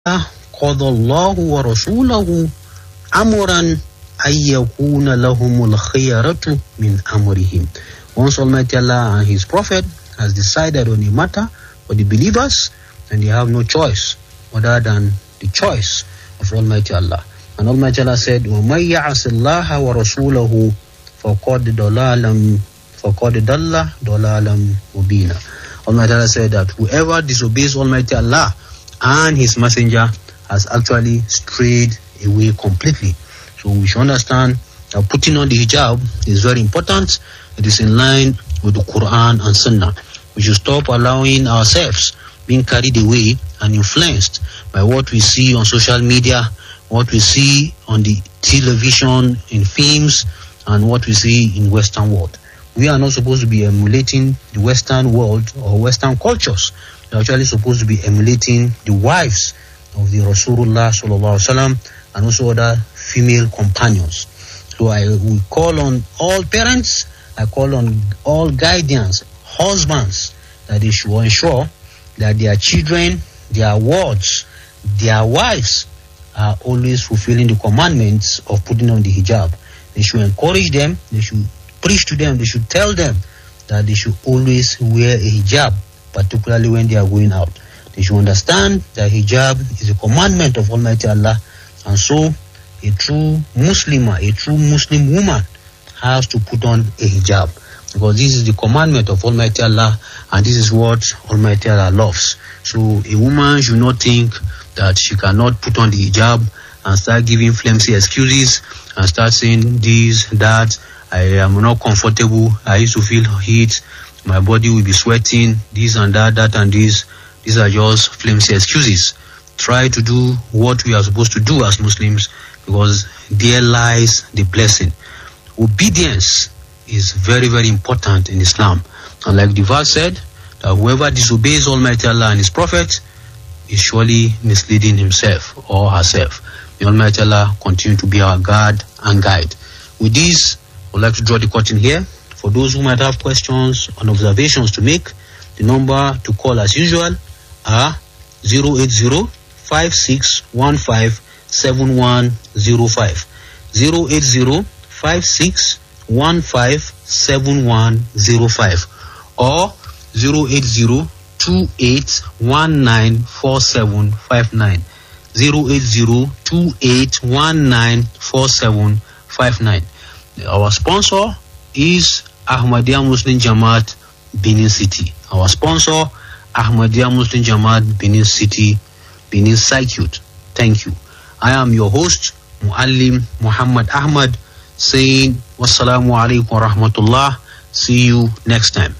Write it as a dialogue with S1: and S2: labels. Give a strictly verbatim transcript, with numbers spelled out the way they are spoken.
S1: قضى الله ورسوله أمرا أن يكون لهم الخيرة من أمرهم. Once Almighty Allah and His Prophet has decided on a matter for the believers, and they have no choice other than the choice of Almighty Allah. And Almighty Allah said, وَمَنْ يَعْصِ اللَّهَ وَرَسُولَهُ فَقَدْ ضَلَالًا فَقَدْ ضَلَّ ضَلَالًا مُبِينًا. Almighty Allah said that whoever disobeys Almighty Allah and His Messenger has actually strayed away completely. So we should understand that putting on the hijab is very important. It is in line with the Quran and Sunnah. We should stop allowing ourselves being carried away and influenced by what we see on social media, what we see on the television, in films, and what we see in Western world. We are not supposed to be emulating the Western world or Western cultures. We are actually supposed to be emulating the wives of the Rasulullah sallallahu alaihi wasallam and also other female companions. So I will call on all parents, I call on all guardians, husbands, that they should ensure that their children, their wards, their wives are always fulfilling the commandments of putting on the hijab. They should encourage them, they should preach to them, they should tell them that they should always wear a hijab, particularly when they are going out. They should understand that hijab is a commandment of Almighty Allah, and so a true Muslimah, a true Muslim woman has to put on a hijab, because this is the commandment of Almighty Allah, and this is what Almighty Allah loves. So a woman should not think that she cannot put on the hijab and start giving flimsy excuses and start saying this, that, I am not comfortable, I used to feel heat, my body will be sweating, this and that, that and this. These are just flimsy excuses. Try to do what we are supposed to do as Muslims, because there lies the blessing. Obedience is very, very important in Islam. And like the verse said, that whoever disobeys Almighty Allah and His Prophet is surely misleading himself or herself. May Almighty Allah continue to be our guard and guide. With this, I would like to draw the curtain here. For those who might have questions and observations to make, the number to call as usual are zero eight zero, five six one five, seven one zero five. zero eight zero, five six one five, seven one zero five or zero eight zero, two eight one nine, four seven five nine. zero eight zero, two eight one nine, four seven five nine. Our sponsor is Ahmadiyya Muslim Jamaat Benin City. Our sponsor, Ahmadiyya Muslim Jamaat Benin City, Benin Circuit. Thank you. I am your host, Muallim Muhammad Ahmad, saying wassalamu alaikum wa rahmatullah. See you next time.